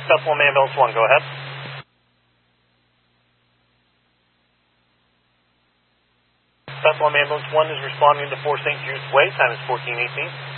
Bethlehem Ambulance 1, go ahead. Bethlehem Ambulance 1 is responding to 4 St. Jude's Way. Time is 14:18.